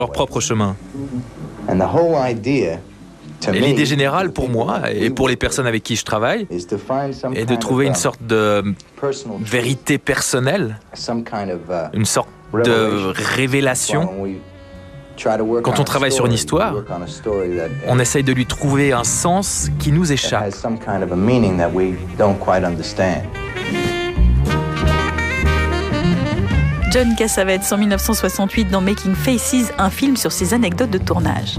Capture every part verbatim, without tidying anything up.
leur propre chemin. Et l'idée générale pour moi et pour les personnes avec qui je travaille est de trouver une sorte de vérité personnelle, une sorte de révélation. Quand on travaille sur une histoire, on essaye de lui trouver un sens qui nous échappe. John Cassavetes en mille neuf cent soixante-huit dans Making Faces, un film sur ses anecdotes de tournage.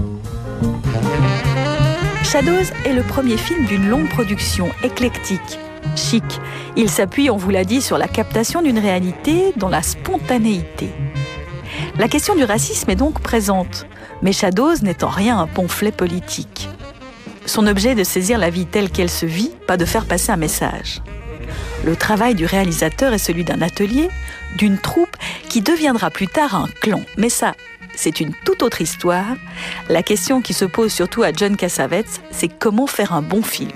Shadows est le premier film d'une longue production, éclectique, chic. Il s'appuie, on vous l'a dit, sur la captation d'une réalité dans la spontanéité. La question du racisme est donc présente, mais Shadows n'est en rien un pamphlet politique. Son objet est de saisir la vie telle qu'elle se vit, pas de faire passer un message. Le travail du réalisateur est celui d'un atelier, d'une troupe qui deviendra plus tard un clan. Mais ça, c'est une toute autre histoire. La question qui se pose surtout à John Cassavetes, c'est comment faire un bon film.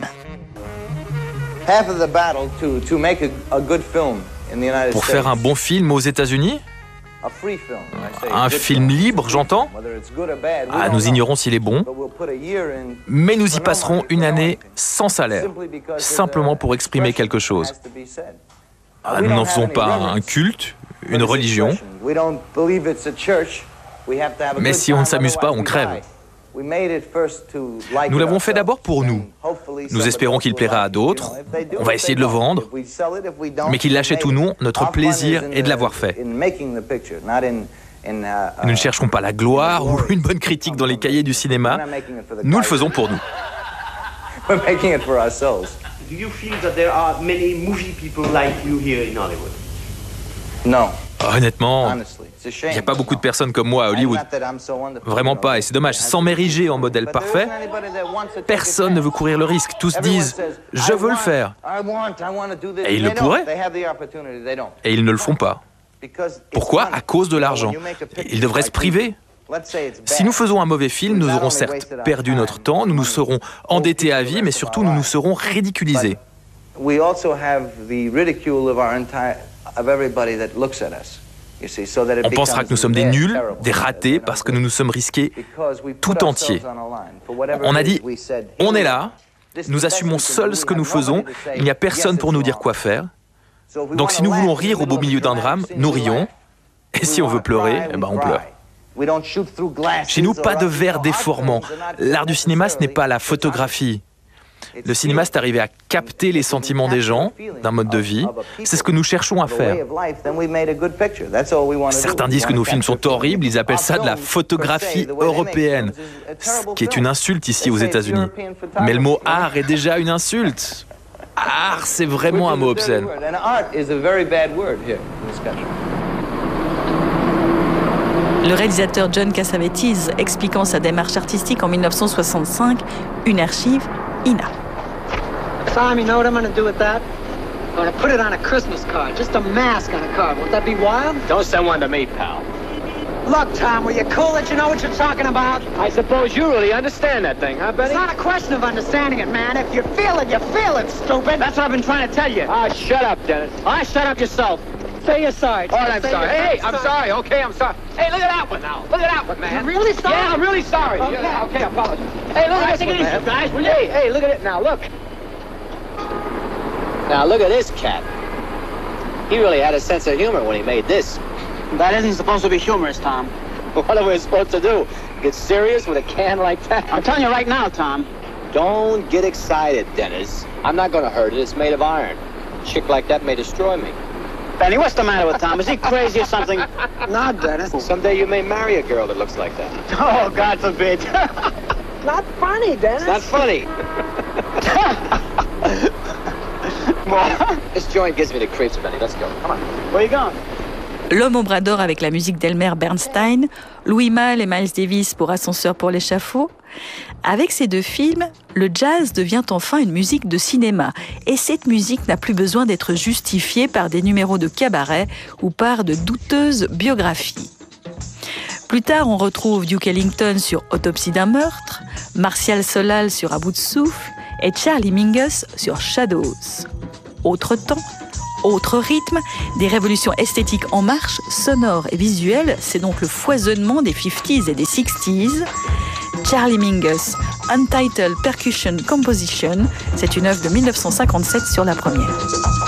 Pour faire un bon film aux États-Unis, un film libre, j'entends. Ah, nous ignorons s'il est bon, mais nous y passerons une année sans salaire, simplement pour exprimer quelque chose. Ah, nous n'en faisons pas un culte, une religion, mais si on ne s'amuse pas, on crève. Nous l'avons fait d'abord pour nous. Nous espérons qu'il plaira à d'autres. On va essayer de le vendre, mais qu'il l'achète ou non, notre plaisir est de l'avoir fait. Nous ne chercherons pas la gloire ou une bonne critique dans les cahiers du cinéma. Nous le faisons pour nous. Do you feel that there are many movie people like you here in Hollywood? Non. Honnêtement, il n'y a pas beaucoup de personnes comme moi à Hollywood. Vraiment pas, et c'est dommage. Sans m'ériger en modèle parfait, personne ne veut courir le risque. Tous disent « je veux le faire ». Et ils le pourraient. Et ils ne le font pas. Pourquoi? À cause de l'argent. Ils devraient se priver. Si nous faisons un mauvais film, nous aurons certes perdu notre temps, nous nous serons endettés à vie, mais surtout nous nous serons ridiculisés. On pensera que nous sommes des nuls, des ratés, parce que nous nous sommes risqués tout entiers. On a dit, on est là, nous assumons seuls ce que nous faisons, il n'y a personne pour nous dire quoi faire. Donc si nous voulons rire au beau milieu d'un drame, nous rions, et si on veut pleurer, eh ben on pleure. Chez nous, pas de verre déformant. L'art du cinéma, ce n'est pas la photographie. Le cinéma, c'est arriver à capter les sentiments des gens, d'un mode de vie. C'est ce que nous cherchons à faire. Certains disent que nos films sont horribles, ils appellent ça de la photographie européenne, ce qui est une insulte ici aux États-Unis. Mais le mot art est déjà une insulte. Art, c'est vraiment un mot obscène. Le réalisateur John Cassavetes expliquant sa démarche artistique en mille neuf cent soixante-cinq, une archive, Ina. Tom, you know what I'm going to do with that? I'm going to put it on a Christmas card, just a mask on a card. Won't that be wild? Don't send one to me, pal. Look, Tom, will you cool it? You know what you're talking about? I suppose you really understand that thing, huh, Benny? It's not a question of understanding it, man. If you feel it, you feel it, stupid. That's what I've been trying to tell you. Ah, shut up, Dennis. Ah, shut up yourself. Say you're sorry. All right, I'm sorry. Hey, I'm sorry. Okay, I'm sorry. Hey, look at that one now. Look at that one, man. You're really sorry? Yeah, I'm really sorry. Okay, yeah, okay, I apologize. Hey, look at this one, man. Guys, will you? Hey, hey, look at it now. Look. Now, look at this cat. He really had a sense of humor when he made this. That isn't supposed to be humorous, Tom. What are we supposed to do? Get serious with a can like that? I'm telling you right now, Tom. Don't get excited, Dennis. I'm not going to hurt it. It's made of iron. A chick like that may destroy me. Benny, what's the matter with Tom? Is he crazy or something? No, Dennis. Someday you may marry a girl that looks like that. Oh, God forbid. Not funny, Dennis. It's not funny. This joint gives me the creeps, Benny. Let's go. Come on. Where you going? L'homme au bras d'or avec la musique d'Elmer Bernstein, Louis Malle et Miles Davis pour Ascenseur pour l'échafaud. Avec ces deux films, le jazz devient enfin une musique de cinéma. Et cette musique n'a plus besoin d'être justifiée par des numéros de cabaret ou par de douteuses biographies. Plus tard, on retrouve Duke Ellington sur Autopsie d'un meurtre, Martial Solal sur À bout de souffle et Charlie Mingus sur Shadows. Autre temps, autre rythme, des révolutions esthétiques en marche, sonores et visuelles, c'est donc le foisonnement des cinquantaines et des sixties. Charlie Mingus, Untitled Percussion Composition, c'est une œuvre de mille neuf cent cinquante-sept sur la première.